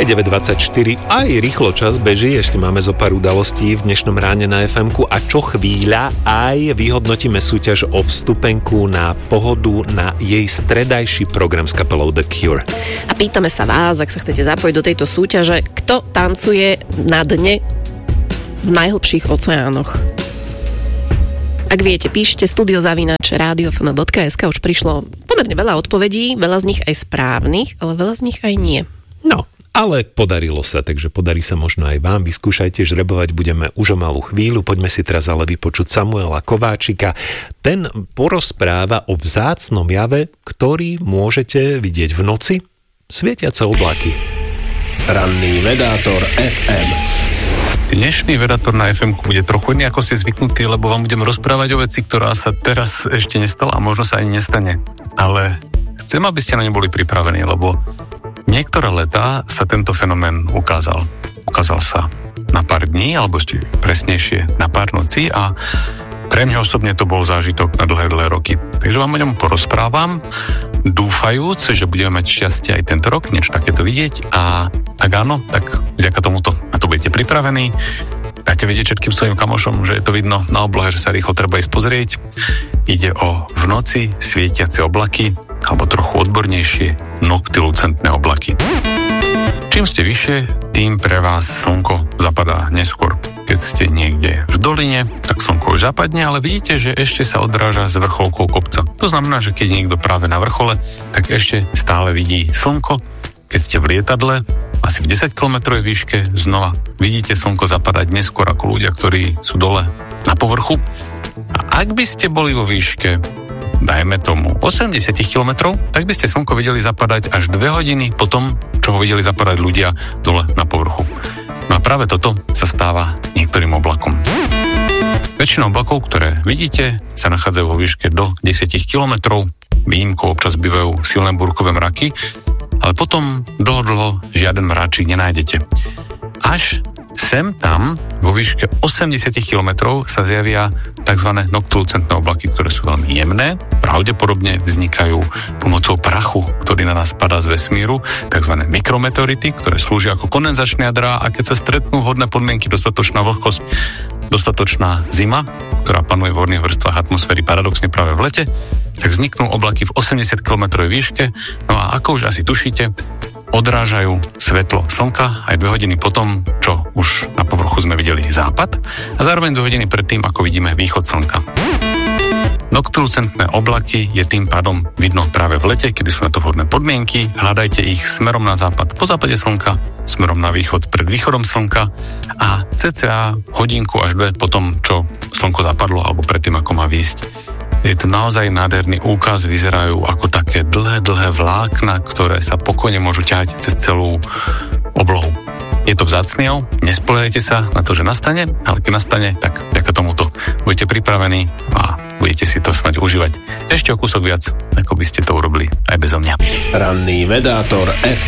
9.24, aj rýchlo čas beží, ešte máme zo pár udalostí v dnešnom ráne na FM-ku a čo chvíľa aj vyhodnotíme súťaž o vstupenku na Pohodu na jej stredajší program s kapelou The Cure. A pýtame sa vás, ak sa chcete zapojiť do tejto súťaže, kto tancuje na dne v najhlbších oceánoch. Ak viete, píšte studio@radiofm.sk, už prišlo pomerne veľa odpovedí, veľa z nich aj správnych, ale veľa z nich aj nie. No, ale podarilo sa, takže podarí sa možno aj vám. Vyskúšajte, žrebovať budeme už o malú chvíľu. Poďme si teraz ale vypočuť Samuela Kováčika. Ten porozpráva o vzácnom jave, ktorý môžete vidieť v noci, svietiace oblaky. Ranný vedátor FM. Dnešný vedátor na FM-ku bude trochu iný, ako ste zvyknutí, lebo vám budem rozprávať o veci, ktorá sa teraz ešte nestala a možno sa ani nestane. Ale chcem, aby ste na ne boli pripravení, lebo niektoré letá sa tento fenomén ukázal. Ukázal sa na pár dní, alebo ešte presnejšie na pár nocí a pre mňa osobne to bol zážitok na dlhé roky. Takže vám o ňom porozprávam, dúfajúc, že budeme mať šťastie aj tento rok, niečo takéto vidieť a ak áno, tak vďaka tomuto na to budete pripravení. Dáte vedieť všetkým svojim kamošom, že je to vidno na oblohe, že sa rýchlo treba ísť pozrieť. Ide o v noci svietiace oblaky, alebo trochu odbornejšie noctilucentné oblaky. Čím ste vyššie, tým pre vás slnko zapadá neskôr. Keď ste niekde v doline, tak slnko už zapadne, ale vidíte, že ešte sa odráža z vrcholkou kopca. To znamená, že keď je niekto práve na vrchole, tak ešte stále vidí slnko. Keď ste v lietadle, asi v 10 km výške, znova vidíte slnko zapadať neskôr ako ľudia, ktorí sú dole na povrchu. A ak by ste boli vo výške, dajme tomu 80 km, tak by ste slnko videli zapadať až 2 hodiny po tom, čo ho videli zapadať ľudia dole na povrchu. No a práve toto sa stáva niektorým oblakom. Väčšina oblakov, ktoré vidíte, sa nachádzajú vo výške do 10 km. Výnimkou občas bývajú silné búrkové mraky, ale potom dlho žiaden mráčik nenájdete. Až sem tam vo výške 80 km sa zjavia tzv. Noctilucentné oblaky, ktoré sú veľmi jemné, pravdepodobne vznikajú pomocou prachu, ktorý na nás padá z vesmíru, tzv. Mikrometeority, ktoré slúžia ako kondenzačné jadrá a keď sa stretnú vhodné podmienky, dostatočná vlhkosť, dostatočná zima, ktorá panuje v horných vrstvách atmosféry paradoxne práve v lete, tak vzniknú oblaky v 80 km výške, no a ako už asi tušíte, odrážajú svetlo slnka aj 2 hodiny potom, čo už na povrchu sme videli západ a zároveň 2 hodiny predtým, ako vidíme východ slnka. Noctilucentné oblaky je tým pádom vidno práve v lete, kedy sú na to vhodné podmienky. Hľadajte ich smerom na západ po západe slnka, smerom na východ pred východom slnka a cca hodinku až 2 potom, čo slnko zapadlo alebo predtým, ako má výjsť. Je to naozaj nádherný úkaz, vyzerajú ako také dlhé vlákna, ktoré sa pokojne môžu ťahať cez celú oblohu. Je to vzácny jav, nespoliehajte sa na to, že nastane, ale keď nastane, tak vďaka tomuto budete pripravení a budete si to snáď užívať ešte o kúsok viac, ako by ste to urobili aj bezo mňa. Ranný vedátor FM.